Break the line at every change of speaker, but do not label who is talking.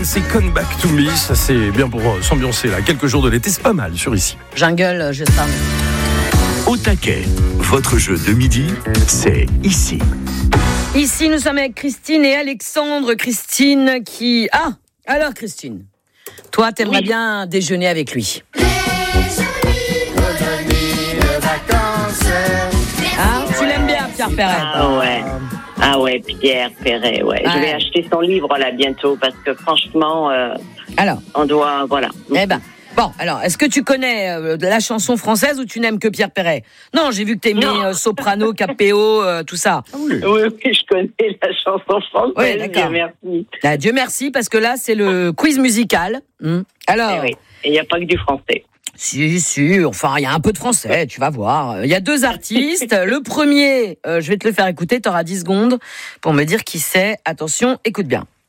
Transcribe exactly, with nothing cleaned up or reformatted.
C'est Come Back to Me, ça c'est bien pour s'ambiancer là. Quelques jours de l'été, c'est pas mal sur ici.
Jungle, je sens.
Au taquet, votre jeu de midi, c'est ici.
Ici, nous sommes avec Christine et Alexandre. Christine qui... Ah, alors Christine, toi, t'aimerais oui. bien déjeuner avec lui. Ah, tu l'aimes bien, Pierre Perret?
Ah ouais. Ah ouais, Pierre Perret, ouais. Ah, je vais ouais. acheter son livre là bientôt parce que franchement, euh,
alors,
on doit, voilà.
Eh ben, bon, alors, est-ce que tu connais euh, la chanson française ou tu n'aimes que Pierre Perret? Non, j'ai vu que t'aimais euh, soprano, capéo, euh, tout ça.
Ah oui. oui, oui, je connais la chanson française. Oui, d'accord. Dieu merci.
Là, Dieu merci, parce que là, c'est le quiz musical. Hum. Alors.
Eh oui. Et il n'y a pas que du français.
Si, si, enfin, il y a un peu de français, tu vas voir. Il y a deux artistes. Le premier, euh, je vais te le faire écouter, tu auras dix secondes pour me dire qui c'est. Attention, écoute bien.